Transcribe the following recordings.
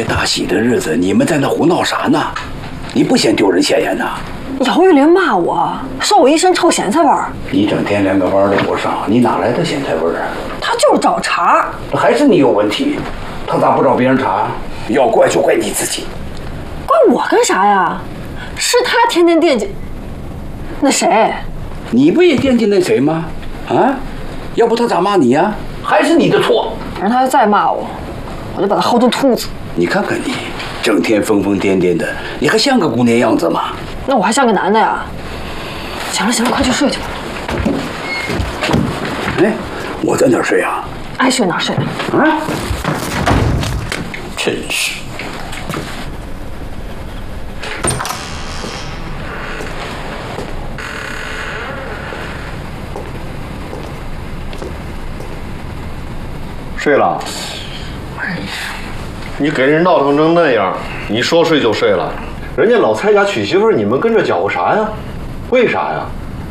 大喜的日子，你们在那胡闹啥呢？你不嫌丢人现眼呐？ 姚玉林骂我，说我一身臭咸菜味儿。 你整天连个班都不上，你哪来的咸菜味儿啊？ 他就是找茬， 这还是你有问题，他咋不找别人茬？要怪就怪你自己。 怪我干啥呀？是他天天惦记那谁？ 你不也惦记那谁吗？啊，要不他咋骂你呀？还是你的错。 让他再骂我，我就把他薅成秃子。 你看看你，整天疯疯癫癫的，你还像个姑娘样子吗？ 那我还像个男的呀？行了行了，快去睡去吧。 哎，我在哪儿睡啊？ 爱睡哪儿睡。 啊，真是。 睡了。你给人闹腾成那样，你说睡就睡了。人家老蔡家娶媳妇，你们跟着搅和啥呀？为啥呀？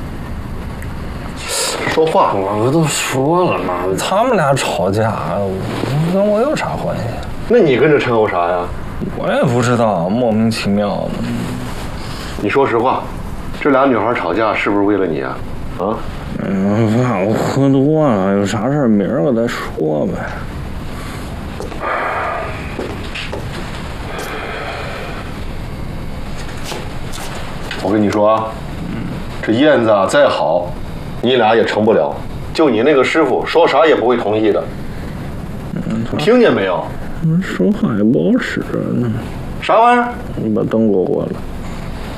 说话！ 我都说了嘛，他们俩吵架，跟我有啥关系？ 那你跟着掺和啥呀？ 我也不知道，莫名其妙的。 你说实话，这俩女孩吵架是不是为了你啊？啊？ 爸，我喝多了，有啥事明儿个再说呗。 我跟你说啊，这燕子啊再好，你俩也成不了。就你那个师傅，说啥也不会同意的。你听见没有？ 说话也不好使呢。 啥玩意儿？ 你把灯给我关了。